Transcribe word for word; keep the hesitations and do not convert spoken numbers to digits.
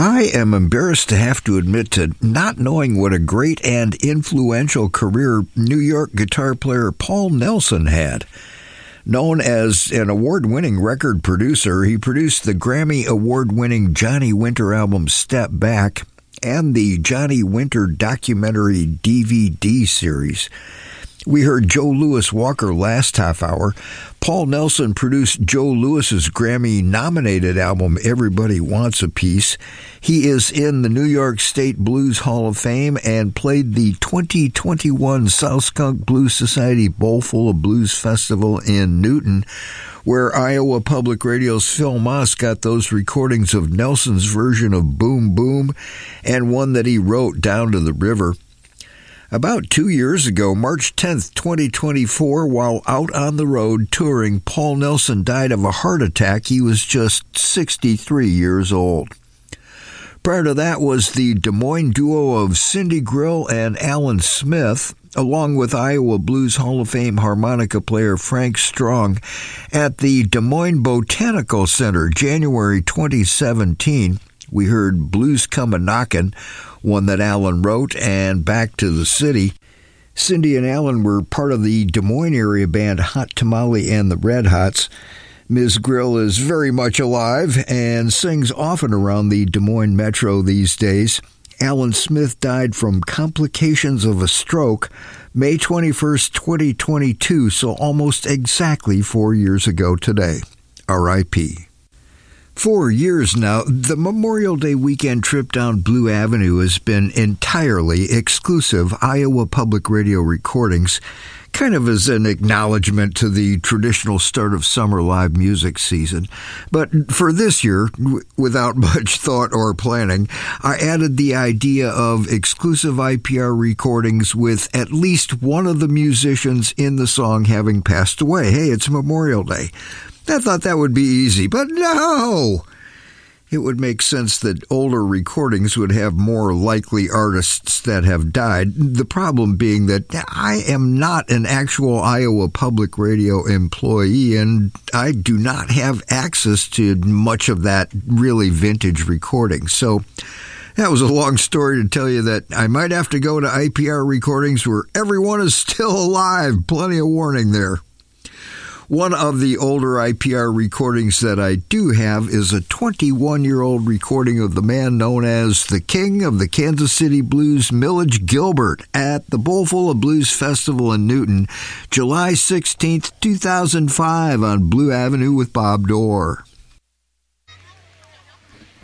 I am embarrassed to have to admit to not knowing what a great and influential career New York guitar player Paul Nelson had. Known as an award-winning record producer, he produced the Grammy Award-winning Johnny Winter album Step Back and the Johnny Winter documentary D V D series. We heard Joe Louis Walker last half hour. Paul Nelson produced Joe Louis's Grammy-nominated album Everybody Wants a Piece. He is in the New York State Blues Hall of Fame and played the twenty twenty-one South Skunk Blues Society Bowlful of Blues Festival in Newton, where Iowa Public Radio's Phil Moss got those recordings of Nelson's version of Boom Boom and one that he wrote, Down to the River. About two years ago, March tenth, twenty twenty-four, while out on the road touring, Paul Nelson died of a heart attack. He was just sixty-three years old. Prior to that was the Des Moines duo of Cindy Grill and Alan Smith, along with Iowa Blues Hall of Fame harmonica player Frank Strong, at the Des Moines Botanical Center, January twenty seventeen. We heard Blues Come A-Knockin', one that Alan wrote, and Back to the City. Cindy and Alan were part of the Des Moines area band Hot Tamale and the Red Hots. Miz Grill is very much alive and sings often around the Des Moines metro these days. Alan Smith died from complications of a stroke May twenty-first, twenty twenty-two, so almost exactly four years ago today. R I P For years now, the Memorial Day weekend trip down Blue Avenue has been entirely exclusive Iowa Public Radio recordings, kind of as an acknowledgement to the traditional start of summer live music season. But for this year, w- without much thought or planning, I added the idea of exclusive I P R recordings with at least one of the musicians in the song having passed away. Hey, it's Memorial Day. I thought that would be easy, but no! It would make sense that older recordings would have more likely artists that have died. The problem being that I am not an actual Iowa Public Radio employee, and I do not have access to much of that really vintage recording. So that was a long story to tell you that I might have to go to I P R recordings where everyone is still alive. Plenty of warning there. One of the older I P R recordings that I do have is a twenty-one-year-old recording of the man known as the King of the Kansas City Blues, Millage Gilbert, at the Bowlful of Blues Festival in Newton, July sixteenth, two thousand five, on Blue Avenue with Bob Dorr.